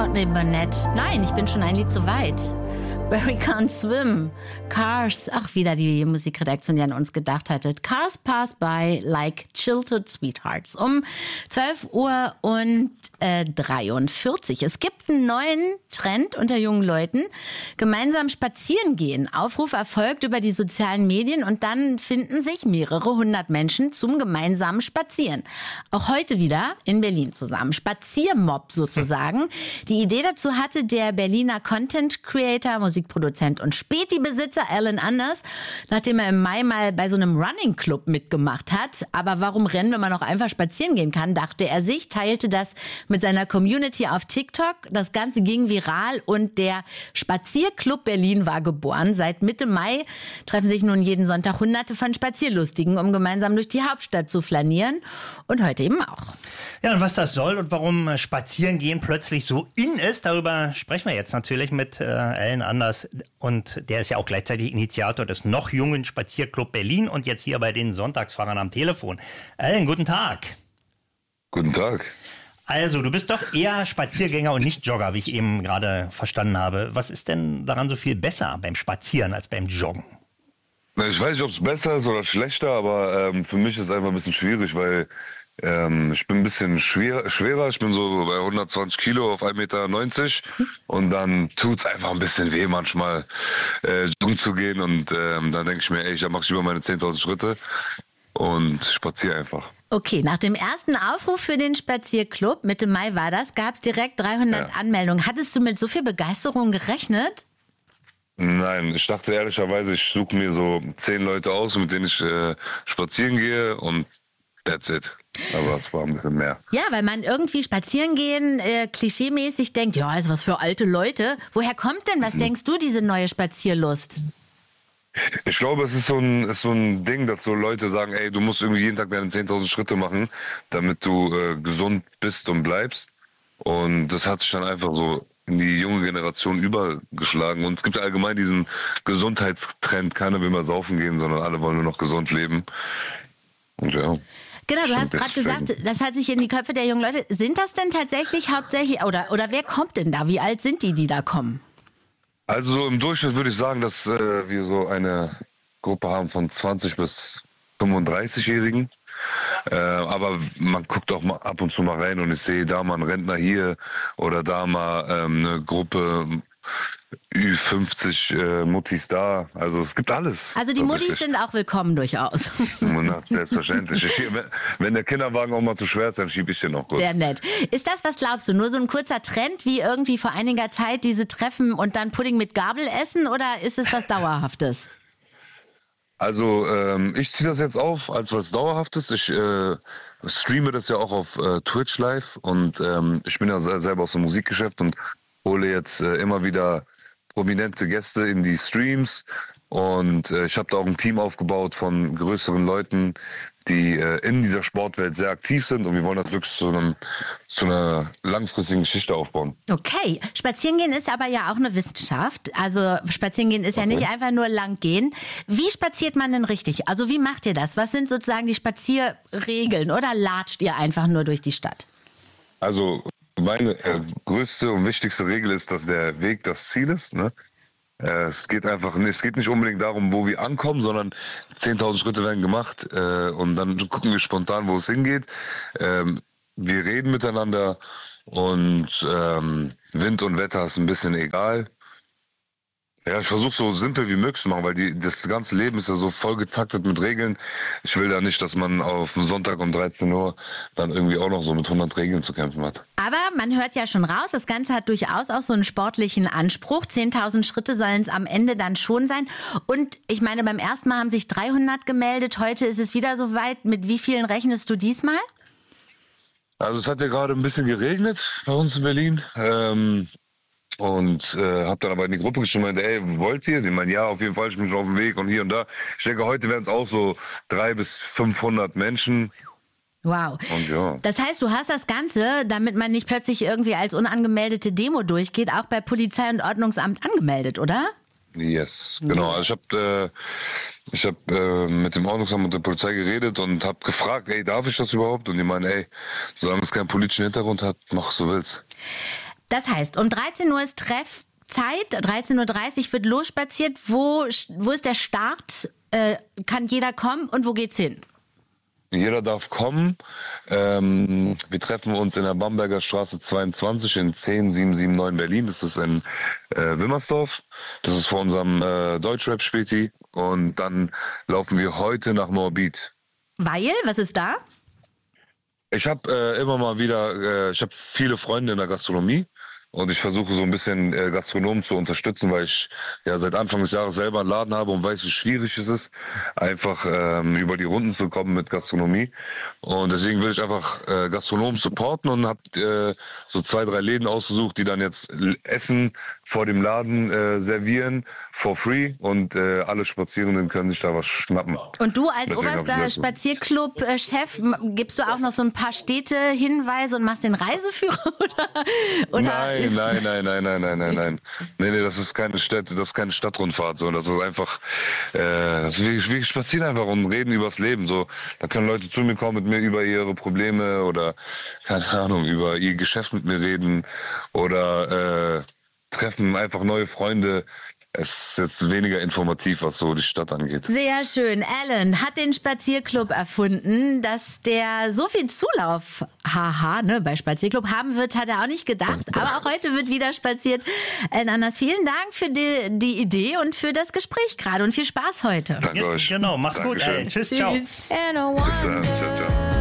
Courtney Barnett. Nein, ich bin schon ein Lied zu weit. Barry Can't Swim. Cars. Ach, wieder die Musikredaktion, die an uns gedacht hatte. Cars pass by like childhood sweethearts. Um 12:43. Es gibt einen neuen Trend unter jungen Leuten. Gemeinsam spazieren gehen. Aufruf erfolgt über die sozialen Medien und dann finden sich mehrere hundert Menschen zum gemeinsamen Spazieren. Auch heute wieder in Berlin zusammen. Spaziermob sozusagen. Die Idee dazu hatte der Berliner Content Creator, Musikproduzent und Späti-Besitzer Alan Anders, nachdem er im Mai mal bei so einem Running Club mitgemacht hat. Aber warum rennen, wenn man auch einfach spazieren gehen kann, dachte er sich, teilte das mit seiner Community auf TikTok. Das Ganze ging viral und der Spazierclub Berlin war geboren. Seit Mitte Mai treffen sich nun jeden Sonntag Hunderte von Spazierlustigen, um gemeinsam durch die Hauptstadt zu flanieren. Und heute eben auch. Ja, und was das soll und warum Spazierengehen plötzlich so in ist, darüber sprechen wir jetzt natürlich mit Alan Anders. Und der ist ja auch gleichzeitig Initiator des noch jungen Spazierclub Berlin und jetzt hier bei den Sonntagsfahrern am Telefon. Alan, guten Tag. Guten Tag. Also, du bist doch eher Spaziergänger und nicht Jogger, wie ich eben gerade verstanden habe. Was ist denn daran so viel besser beim Spazieren als beim Joggen? Ich weiß nicht, ob es besser ist oder schlechter, aber für mich ist es einfach ein bisschen schwierig, weil ich bin ein bisschen schwerer. Ich bin so bei 120 Kilo auf 1,90 Meter und dann tut es einfach ein bisschen weh manchmal, joggen zu gehen und dann denke ich mir, da mache ich über meine 10.000 Schritte und spaziere einfach. Okay, nach dem ersten Aufruf für den Spazierclub, Mitte Mai war das, gab es direkt 300 Anmeldungen. Hattest du mit so viel Begeisterung gerechnet? Nein, ich dachte ehrlicherweise, ich suche mir so 10 Leute aus, mit denen ich spazieren gehe und that's it. Aber es war ein bisschen mehr. Ja, weil man irgendwie spazieren gehen, klischeemäßig denkt, ja, ist was für alte Leute. Woher kommt denn, was denkst du, diese neue Spazierlust? Ich glaube, es ist so ein Ding, dass so Leute sagen, ey, du musst irgendwie jeden Tag deine 10.000 Schritte machen, damit du gesund bist und bleibst. Und das hat sich dann einfach so in die junge Generation übergeschlagen. Und es gibt allgemein diesen Gesundheitstrend, keiner will mehr saufen gehen, sondern alle wollen nur noch gesund leben. Und ja. Genau, du hast gerade gesagt, das hat sich in die Köpfe der jungen Leute. Sind das denn tatsächlich hauptsächlich, oder wer kommt denn da? Wie alt sind die da kommen? Also im Durchschnitt würde ich sagen, dass wir so eine Gruppe haben von 20 bis 35-Jährigen. Aber man guckt auch mal ab und zu mal rein und ich sehe da mal einen Rentner hier oder da mal eine Gruppe Ü50 Muttis da. Also es gibt alles. Also die Muttis sind auch willkommen durchaus. Na, selbstverständlich. Wenn der Kinderwagen auch mal zu schwer ist, dann schiebe ich den noch kurz. Sehr nett. Ist das, was glaubst du, nur so ein kurzer Trend wie irgendwie vor einiger Zeit diese Treffen und dann Pudding mit Gabel essen oder ist es was Dauerhaftes? Also ich ziehe das jetzt auf als was Dauerhaftes. Ich streame das ja auch auf Twitch live und ich bin ja selber aus dem Musikgeschäft und hole jetzt immer wieder prominente Gäste in die Streams und ich habe da auch ein Team aufgebaut von größeren Leuten, die in dieser Sportwelt sehr aktiv sind und wir wollen das wirklich zu einer langfristigen Geschichte aufbauen. Okay, Spazierengehen ist aber ja auch eine Wissenschaft. Also Spazierengehen ist ja nicht einfach nur lang gehen. Wie spaziert man denn richtig? Also wie macht ihr das? Was sind sozusagen die Spazierregeln oder latscht ihr einfach nur durch die Stadt? Also meine größte und wichtigste Regel ist, dass der Weg das Ziel ist, ne? Es geht nicht unbedingt darum, wo wir ankommen, sondern 10.000 Schritte werden gemacht und dann gucken wir spontan, wo es hingeht. Wir reden miteinander und Wind und Wetter ist ein bisschen egal. Ja, ich versuche so simpel wie möglich zu machen, weil das ganze Leben ist ja so voll getaktet mit Regeln. Ich will da nicht, dass man auf dem Sonntag um 13 Uhr dann irgendwie auch noch so mit 100 Regeln zu kämpfen hat. Aber man hört ja schon raus, das Ganze hat durchaus auch so einen sportlichen Anspruch. 10.000 Schritte sollen es am Ende dann schon sein. Und ich meine, beim ersten Mal haben sich 300 gemeldet. Heute ist es wieder soweit. Mit wie vielen rechnest du diesmal? Also es hat ja gerade ein bisschen geregnet bei uns in Berlin. Und habe dann aber in die Gruppe geschrieben und meinte, ey, wollt ihr? Sie meinen, ja, auf jeden Fall, ich bin schon auf dem Weg und hier und da. Ich denke, heute werden es auch so 300 bis 500 Menschen. Wow. Und ja. Das heißt, du hast das Ganze, damit man nicht plötzlich irgendwie als unangemeldete Demo durchgeht, auch bei Polizei und Ordnungsamt angemeldet, oder? Yes, genau. Also ich hab mit dem Ordnungsamt und der Polizei geredet und habe gefragt, ey, darf ich das überhaupt? Und die meinen, ey, solange es keinen politischen Hintergrund hat, mach was du willst. Das heißt, um 13 Uhr ist Treffzeit, 13.30 Uhr wird losspaziert. Wo ist der Start? Kann jeder kommen und wo geht's hin? Jeder darf kommen. Wir treffen uns in der Bamberger Straße 22 in 10779 Berlin. Das ist in Wilmersdorf. Das ist vor unserem Deutschrap-Späti. Und dann laufen wir heute nach Moabit. Weil? Was ist da? Ich habe immer mal wieder, ich habe viele Freunde in der Gastronomie. Und ich versuche so ein bisschen Gastronomen zu unterstützen, weil ich ja seit Anfang des Jahres selber einen Laden habe und weiß, wie schwierig es ist, einfach über die Runden zu kommen mit Gastronomie. Und deswegen will ich einfach Gastronomen supporten und habe so 2, 3 Läden ausgesucht, die dann jetzt Essen vor dem Laden servieren, for free. Und alle Spazierenden können sich da was schnappen. Und du als oberster Spazierclub-Chef, gibst du auch noch so ein paar Städte-Hinweise und machst den Reiseführer? Oder? Nein. Nee, das ist keine Stadtrundfahrt. So. Das ist einfach, wir spazieren einfach und reden übers Leben. So. Da können Leute zu mir kommen, mit mir über ihre Probleme oder, keine Ahnung, über ihr Geschäft mit mir reden oder treffen einfach neue Freunde. Es ist jetzt weniger informativ, was so die Stadt angeht. Sehr schön. Alan hat den Spazierclub erfunden. Dass der so viel Zulauf bei Spazierclub haben wird, hat er auch nicht gedacht. Aber auch heute wird wieder spaziert. Alan Anders, vielen Dank für die Idee und für das Gespräch gerade und viel Spaß heute. Danke euch. Genau, mach's gut. Tschüss, ciao. Bis dann, ciao.